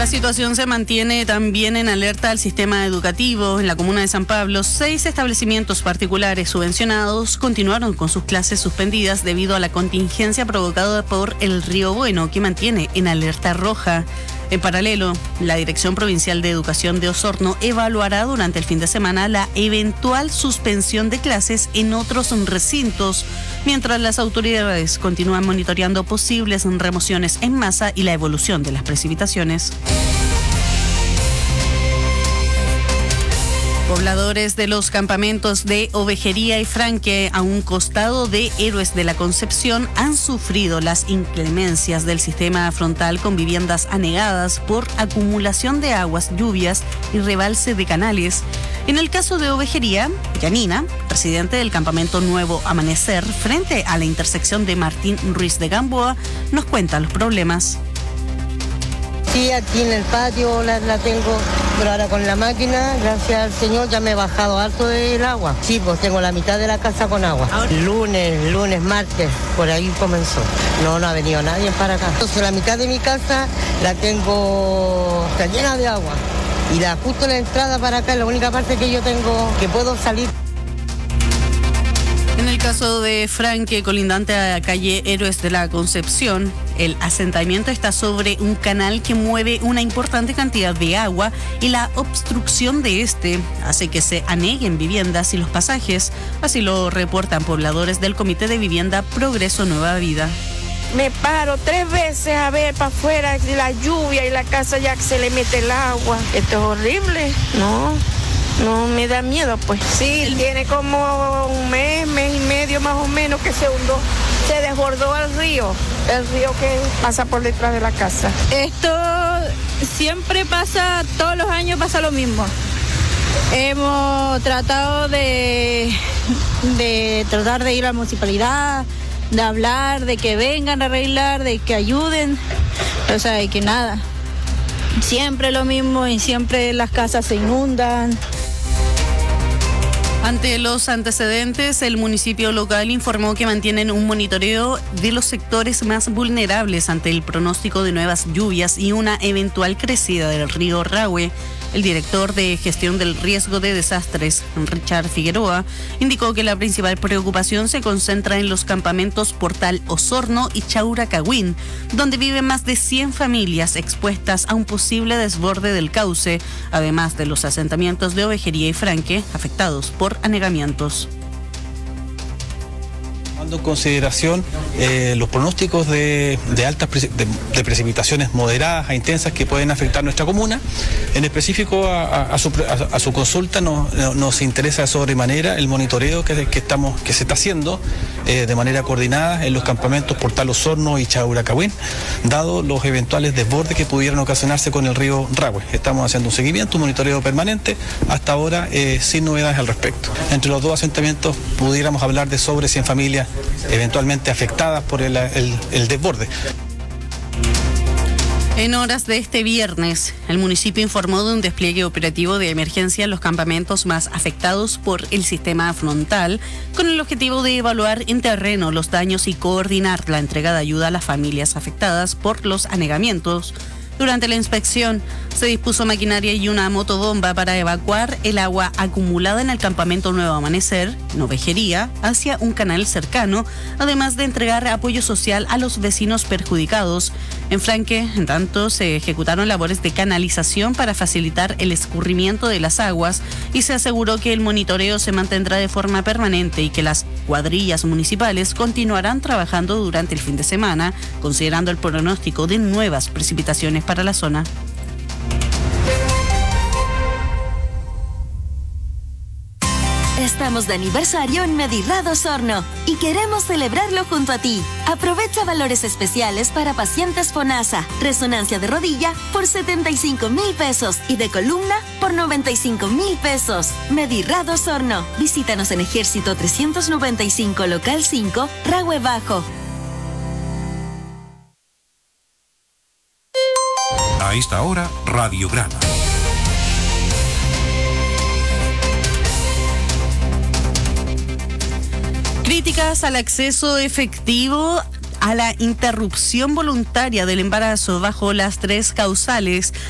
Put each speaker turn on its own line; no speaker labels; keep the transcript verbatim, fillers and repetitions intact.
La situación se mantiene también en alerta al sistema educativo. En la comuna de San Pablo, seis establecimientos particulares subvencionados continuaron con sus clases suspendidas debido a la contingencia provocada por el río Bueno, que mantiene en alerta roja. En paralelo, la Dirección Provincial de Educación de Osorno evaluará durante el fin de semana la eventual suspensión de clases en otros recintos, mientras las autoridades continúan monitoreando posibles remociones en masa y la evolución de las precipitaciones. Pobladores de los campamentos de Ovejería y Franque, a un costado de Héroes de la Concepción, han sufrido las inclemencias del sistema frontal con viviendas anegadas por acumulación de aguas, lluvias y rebalse de canales. En el caso de Ovejería, Yanina, residente del campamento Nuevo Amanecer, frente a la intersección de Martín Ruiz de Gamboa, nos cuenta los problemas.
Sí, aquí en el patio la, la tengo, pero ahora con la máquina, gracias al Señor, ya me he bajado alto del agua. Sí, pues tengo la mitad de la casa con agua. Lunes, lunes, martes, por ahí comenzó. No, no ha venido nadie para acá. Entonces la mitad de mi casa la tengo, está llena de agua. Y la justo la entrada para acá es la única parte que yo tengo, que puedo salir.
En el caso de Franque, colindante a la calle Héroes de la Concepción, el asentamiento está sobre un canal que mueve una importante cantidad de agua y la obstrucción de este hace que se aneguen viviendas y los pasajes. Así lo reportan pobladores del Comité de Vivienda Progreso Nueva Vida.
Me paro tres veces a ver para afuera de la lluvia y la casa ya que se le mete el agua. Esto es horrible, ¿no? No, me da miedo, pues. Sí, tiene como un mes, mes y medio más o menos que se hundó. Se desbordó el río, el río que pasa por detrás de la casa.
Esto siempre pasa, todos los años pasa lo mismo. Hemos tratado de, de tratar de ir a la municipalidad, de hablar, de que vengan a arreglar, de que ayuden, o sea, de que nada. Siempre lo mismo y siempre las casas se inundan.
Ante los antecedentes, el municipio local informó que mantienen un monitoreo de los sectores más vulnerables ante el pronóstico de nuevas lluvias y una eventual crecida del río Rahue. El director de Gestión del Riesgo de Desastres, Richard Figueroa, indicó que la principal preocupación se concentra en los campamentos Portal Osorno y Chauracahuín, donde viven más de cien familias expuestas a un posible desborde del cauce, además de los asentamientos de Ovejería y Franque, afectados por anegamientos.
Tomando en consideración eh, los pronósticos de, de altas de, de precipitaciones moderadas a intensas que pueden afectar nuestra comuna, en específico a, a, a, su, a, a su consulta nos, nos interesa sobremanera el monitoreo que, que, estamos, que se está haciendo eh, de manera coordinada en los campamentos Portal Osorno y Chauracahuín, dado los eventuales desbordes que pudieran ocasionarse con el río Rahue. Estamos haciendo un seguimiento, un monitoreo permanente, hasta ahora eh, sin novedades al respecto. Entre los dos asentamientos pudiéramos hablar de sobre cien familias eventualmente afectadas por el, el, el desborde.
En horas de este viernes, el municipio informó de un despliegue operativo de emergencia en los campamentos más afectados por el sistema frontal, con el objetivo de evaluar en terreno los daños y coordinar la entrega de ayuda a las familias afectadas por los anegamientos. Durante la inspección, se dispuso maquinaria y una motobomba para evacuar el agua acumulada en el campamento Nuevo Amanecer, en Ovejería, hacia un canal cercano, además de entregar apoyo social a los vecinos perjudicados. En Franque, en tanto, se ejecutaron labores de canalización para facilitar el escurrimiento de las aguas y se aseguró que el monitoreo se mantendrá de forma permanente y que las cuadrillas municipales continuarán trabajando durante el fin de semana, considerando el pronóstico de nuevas precipitaciones para la zona.
Estamos de aniversario en Medirrad Osorno y queremos celebrarlo junto a ti. Aprovecha valores especiales para pacientes FONASA. Resonancia de rodilla por setenta y cinco mil pesos y de columna por noventa y cinco mil pesos. Medirrad Osorno. Visítanos en Ejército trescientos noventa y cinco, local cinco, Rahue Bajo.
A esta hora, Radiograma.
Críticas al acceso efectivo a la interrupción voluntaria del embarazo bajo las tres causales